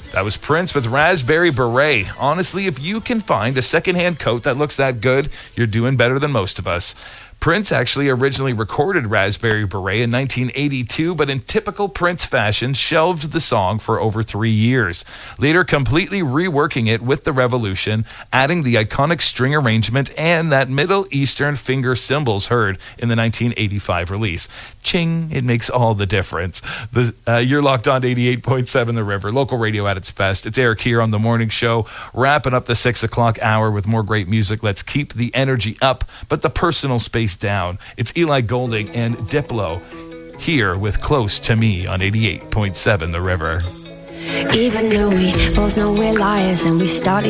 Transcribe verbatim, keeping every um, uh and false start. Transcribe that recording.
That was Prince with Raspberry Beret. Honestly, if you can find a secondhand coat that looks that good, you're doing better than most of us. Prince actually originally recorded Raspberry Beret in nineteen eighty-two, but in typical Prince fashion, shelved the song for over three years. Later, completely reworking it with The Revolution, adding the iconic string arrangement and that Middle Eastern finger cymbals heard in the nineteen eighty-five release. Ching, it makes all the difference. The, uh, you're locked on to eighty-eight point seven The River, local radio at its best. It's Eric here on The Morning Show, wrapping up the six o'clock hour with more great music. Let's keep the energy up, but the personal space down. It's Eli Golding and Diplo here with Close to Me on eighty-eight point seven The River. Even though we both know we're liars and we started